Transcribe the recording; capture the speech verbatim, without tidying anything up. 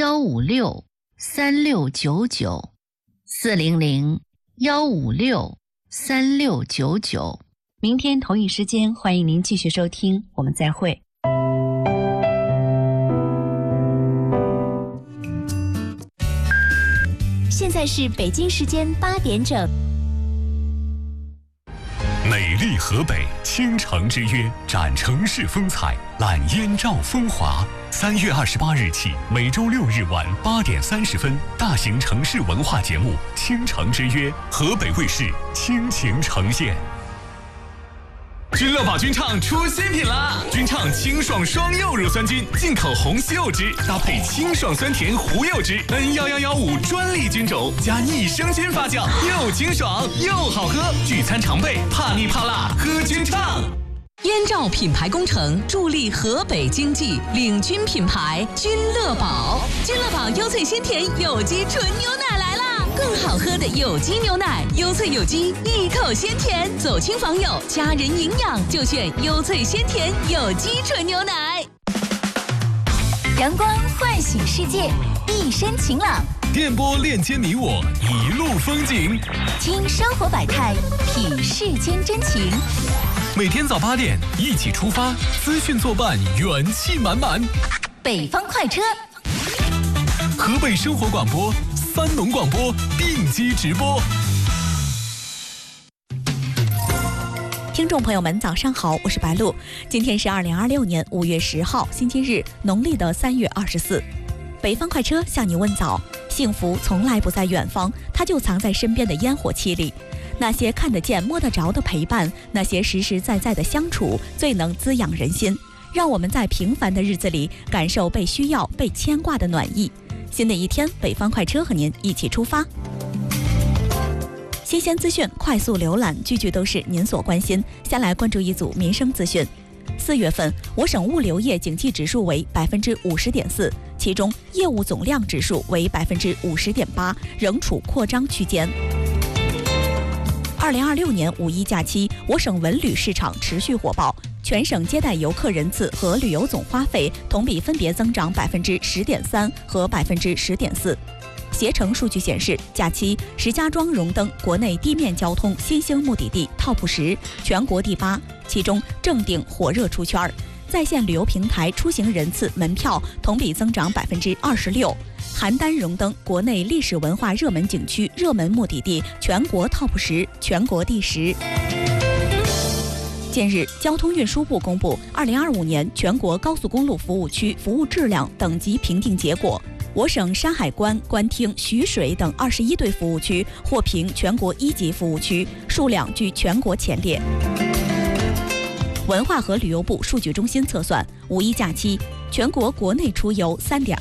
幺五六三六九九，四零零幺五六三六九九。 明天同一时间，欢迎您继续收听，我们再会。 现在是北京时间八点整。 美丽河北，倾城之约，展城市风采，揽燕赵风华。三月二十八日起，每周六日晚八点三十分，大型城市文化节目《倾城之约》，河北卫视倾情呈现。君乐宝菌畅出新品啦！菌畅清爽双柚乳酸菌，进口红西柚汁搭配清爽酸甜胡柚汁 N 一一一五专利菌种加益生菌发酵，又清爽又好喝。聚餐常备，怕腻怕辣喝菌畅。 燕赵品牌工程助力河北经济，领军品牌君乐宝。君乐宝优萃鲜甜有机纯牛奶来啦！更好喝的有机牛奶，优萃有机，一口鲜甜。走亲访友，家人营养就选优萃鲜甜有机纯牛奶。 阳光唤醒世界，一身晴朗。 电波链接你我，一路风景。 听生活百态，品世间真情。 每天早八点，一起出发，资讯作伴，元气满满。 北方快车， 河北生活广播、三农广播并机直播。 听众朋友们，早上好，我是白露。今天是二零二六年五月十号，星期日，农历的三月二十四。北方快车向你问早。幸福从来不在远方，它就藏在身边的烟火气里。那些看得见摸得着的陪伴，那些实实在在的相处，最能滋养人心，让我们在平凡的日子里感受被需要被牵挂的暖意。新的一天，北方快车和您一起出发。新鲜资讯快速浏览，句句都是您所关心。先来关注一组民生资讯。四月份，我省物流业景气指数为百分之五十点四，其中业务总量指数为百分之五十点八，仍处扩张区间。二零二六年五一假期，我省文旅市场持续火爆，全省接待游客人次和旅游总花费同比分别增长百分之十点三和百分之十点四。携程数据显示，假期石家庄荣登国内地面交通新兴目的地 Top 十，全国第八，其中正定火热出圈。在线旅游平台出行人次门票同比增长百分之二十六，邯郸荣登国内历史文化热门景区热门目的地全国 Top 十，全国第十。近日，交通运输部公布二零二五年全国高速公路服务区服务质量等级评定结果。我省山海关、官厅、徐水等二十一对服务区获评全国一级服务区，数量居全国前列。文化和旅游部数据中心测算，五一假期全国国内出游三点